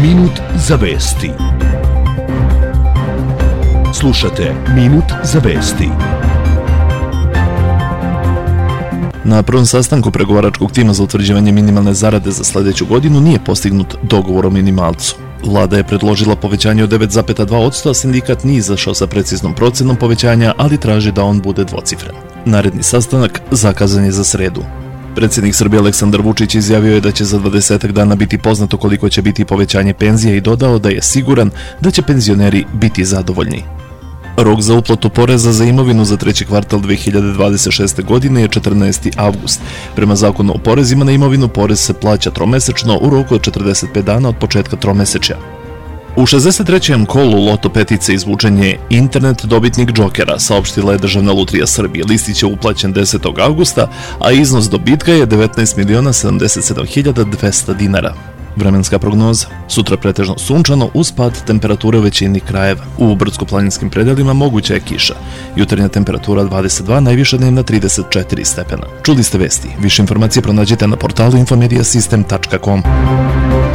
Minut za vesti. Slušate Minut za vesti. Na prvom sastanku pregovaračkog tima za utvrđivanje minimalne zarade za sljedeću godinu nije postignut dogovor o minimalcu. Vlada je predložila povećanje od 9,2%, a sindikat nije izašao sa preciznom procenom povećanja, ali traži da on bude dvocifren. Naredni sastanak zakazan je za sredu. Predsjednik Srbije Aleksandar Vučić izjavio je da će za 20 dana biti poznato koliko će biti povećanje penzija i dodao da je siguran da će penzioneri biti zadovoljni. Rok za uplatu poreza za imovinu za treći kvartal 2026. godine je 14. avgust. Prema zakonu o porezima na imovinu, porez se plaća tromesečno u roku od 45 dana od početka tromesečja. U 63. kolu loto petice izvučen je internet dobitnik Džokera, saopštila je Državna lutrija Srbije. Listić je uplaćen 10. avgusta, a iznos dobitka je 19.077.200 dinara. Vremenska prognoza. Sutra pretežno sunčano uz pad temperature u većini krajeva. U brdsko-planinskim predelima moguća je kiša. Jutarnja temperatura 22, najviša dnevna 34 stepena. Čuli ste vesti. Više informacije pronađite na portalu infomediasystem.com.